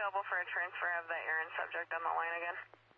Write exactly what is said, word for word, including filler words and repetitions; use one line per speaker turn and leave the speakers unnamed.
available for a transfer of the errand subject on the line again?